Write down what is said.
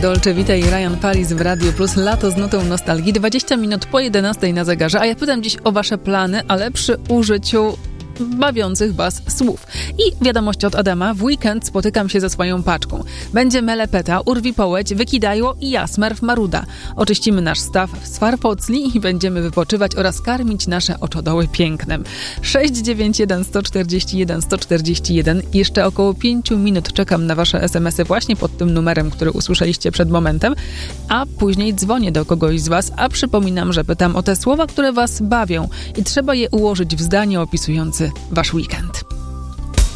Dolce Vita i Ryan Paris w Radiu Plus. Lato z nutą nostalgii. 20 minut po 11 na zegarze. A ja pytam dziś o wasze plany, ale przy użyciu bawiących was słów. I wiadomość od Adama. W weekend spotykam się ze swoją paczką. Będzie melepeta, urwi połeć, wykidajło i ja, smerf maruda. Oczyścimy nasz staw z farfocli i będziemy wypoczywać oraz karmić nasze oczodoły pięknem. 691 141 141. Jeszcze około 5 minut czekam na wasze SMS-y właśnie pod tym numerem, który usłyszeliście przed momentem, a później dzwonię do kogoś z was, a przypominam, że pytam o te słowa, które was bawią i trzeba je ułożyć w zdanie opisujące wasz weekend.